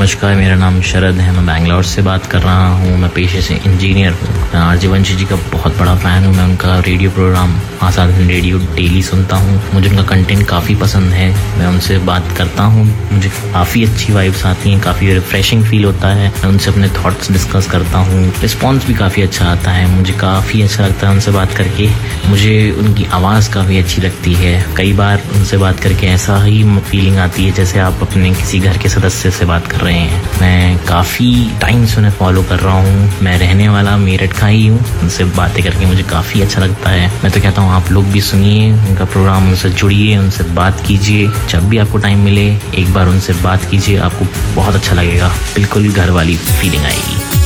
नमस्कार, मेरा नाम शरद है। मैं बैंगलोर से बात कर रहा हूँ। मैं पेशे से इंजीनियर हूँ। मैं आरजे वंशी जी का बहुत बड़ा फ़ैन हूँ। मैं उनका radio programme Azad Hind radio daily सुनता हूँ। मुझे उनका कंटेंट काफ़ी पसंद है। मैं उनसे बात करता हूँ, मुझे काफ़ी अच्छी वाइब्स आती हैं, काफ़ी रिफ्रेशिंग फील होता है। मैं उनसे अपने थॉट्स डिस्कस करता हूँ। रिस्पॉन्स भी काफ़ी अच्छा आता है। मुझे काफ़ी अच्छा लगता है उनसे बात करके। मुझे उनकी आवाज़ काफ़ी अच्छी लगती है। कई बार उनसे बात करके ऐसा ही फीलिंग आती है जैसे आप अपने किसी घर के सदस्य से बात कर रहे हैं। मैं काफ़ी टाइम से उन्हें फॉलो कर रहा हूँ। मैं रहने वाला मेरठ का ही हूँ। उनसे बातें करके मुझे काफ़ी अच्छा लगता है। मैं तो कहता हूँ आप लोग भी सुनिए उनका प्रोग्राम, उनसे जुड़िए, उनसे बात कीजिए। जब भी आपको टाइम मिले एक बार उनसे बात कीजिए, आपको बहुत अच्छा लगेगा। बिल्कुल घर वाली फीलिंग आएगी।